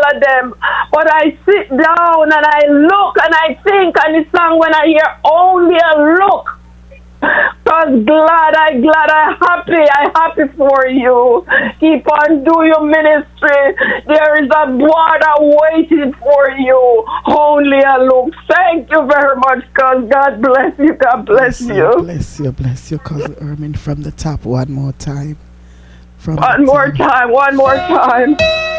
of them. But I sit down and I look and I think on the song when I hear only a look. Cause I happy for you. Keep on doing your ministry. There is a water waiting for you. Only a look. Thank you very much, cause God bless you. God bless you. Bless you, Cousin Ermine, from the top one more time. One more time.